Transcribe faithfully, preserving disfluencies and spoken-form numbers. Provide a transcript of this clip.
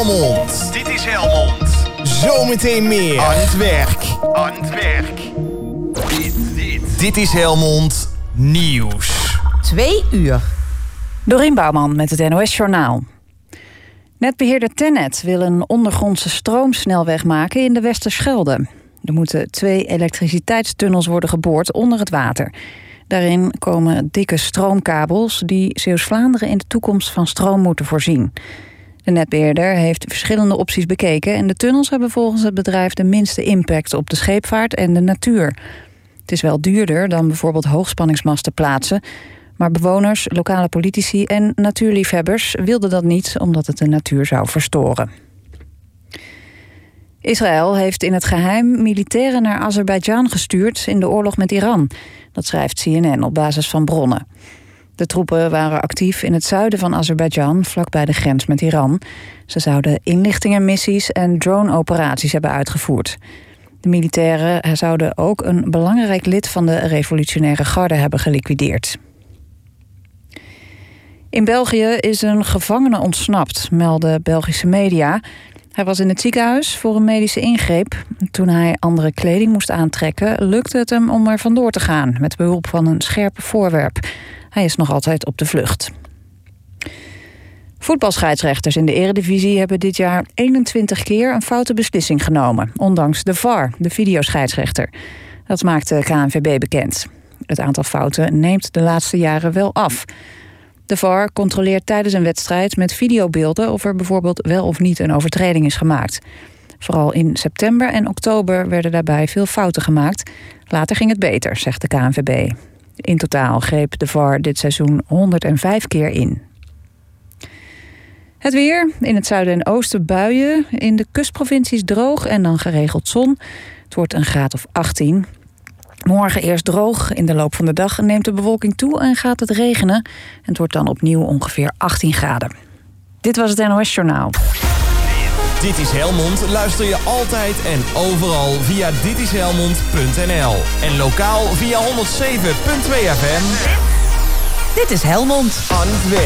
Helmond. Dit is Helmond. Zometeen meer. Aan het werk. Aan het werk. Dit, dit. Dit is Helmond Nieuws. Twee uur. Dorien Bouwman met het N O S-journaal. Netbeheerder TenneT wil een ondergrondse stroomsnelweg maken in de Westerschelde. Er moeten twee elektriciteitstunnels worden geboord onder het water. Daarin komen dikke stroomkabels die Zeeuws-Vlaanderen in de toekomst van stroom moeten voorzien. De netbeheerder heeft verschillende opties bekeken en de tunnels hebben volgens het bedrijf de minste impact op de scheepvaart en de natuur. Het is wel duurder dan bijvoorbeeld hoogspanningsmasten plaatsen, maar bewoners, lokale politici en natuurliefhebbers wilden dat niet omdat het de natuur zou verstoren. Israël heeft in het geheim militairen naar Azerbeidzjan gestuurd in de oorlog met Iran. Dat schrijft C N N op basis van bronnen. De troepen waren actief in het zuiden van Azerbeidzjan, vlakbij de grens met Iran. Ze zouden inlichtingenmissies en drone-operaties hebben uitgevoerd. De militairen zouden ook een belangrijk lid van de revolutionaire garde hebben geliquideerd. In België is een gevangene ontsnapt, melden Belgische media. Hij was in het ziekenhuis voor een medische ingreep. Toen hij andere kleding moest aantrekken, lukte het hem om er vandoor te gaan met behulp van een scherp voorwerp. Hij is nog altijd op de vlucht. Voetbalscheidsrechters in de Eredivisie hebben dit jaar eenentwintig keer een foute beslissing genomen, ondanks de V A R, de videoscheidsrechter. Dat maakt de K N V B bekend. Het aantal fouten neemt de laatste jaren wel af. De V A R controleert tijdens een wedstrijd met videobeelden of er bijvoorbeeld wel of niet een overtreding is gemaakt. Vooral in september en oktober werden daarbij veel fouten gemaakt. Later ging het beter, zegt de K N V B. In totaal greep de V A R dit seizoen honderdvijf keer in. Het weer. In het zuiden en oosten buien. In de kustprovincies droog en dan geregeld zon. Het wordt een graad of achttien. Morgen eerst droog. In de loop van de dag neemt de bewolking toe en gaat het regenen. En het wordt dan opnieuw ongeveer achttien graden. Dit was het N O S-journaal. Dit is Helmond. Luister je altijd en overal via dit is helmond punt n l. En lokaal via honderdzeven komma twee F M. Dit is Helmond. Aan het werk.